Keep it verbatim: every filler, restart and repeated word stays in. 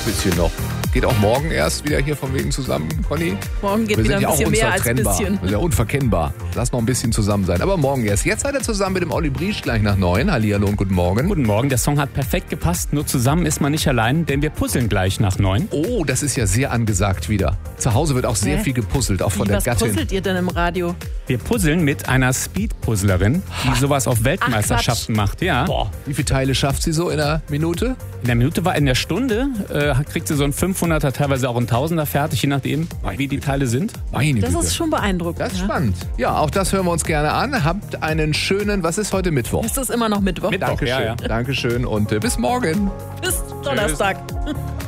bisschen noch. Geht auch morgen erst wieder hier von wegen zusammen, Conny? Morgen geht Wir wieder sind ein ja bisschen auch mehr als ein unvertrennbar. bisschen. Wir sind ja unverkennbar. Lass noch ein bisschen zusammen sein. Aber morgen erst. Jetzt seid ihr zusammen mit dem Olli Briesch gleich nach neun. Hallihallo und guten Morgen. Guten Morgen, der Song hat perfekt gepasst. Nur zusammen ist man nicht allein, denn wir puzzeln gleich nach neun. Oh, das ist ja sehr angesagt wieder. Zu Hause wird auch sehr Hä? viel gepuzzelt, auch von Wie, der was Gattin. puzzelt ihr denn im Radio? Wir puzzeln mit einer Speed-Puzzlerin, die sowas auf Weltmeisterschaften macht. Ja. Boah, wie viele Teile schafft sie so in einer Minute? In der Minute war in der Stunde, äh, kriegt sie so ein fünfhunderter, teilweise auch ein Tausender fertig, je nachdem, wie die Teile sind. Meine Das Güte. ist schon beeindruckend. Das ist ne? spannend. Ja, auch das hören wir uns gerne an. Habt einen schönen, was ist heute Mittwoch? Ist das immer noch Mittwoch? Mittwoch, Dankeschön, ja, ja. Dankeschön und äh, bis morgen. Bis Donnerstag.